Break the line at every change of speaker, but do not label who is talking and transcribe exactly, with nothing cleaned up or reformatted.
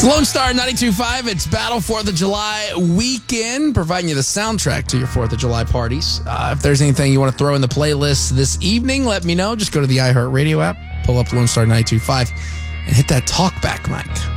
Lone Star ninety-two point five. It's Battle fourth of July weekend, providing you the soundtrack to your fourth of July parties. Uh, if there's anything you want to throw in the playlist this evening, let me know. Just go to the iHeartRadio app, pull up Lone Star ninety-two point five, and hit that talkback mic.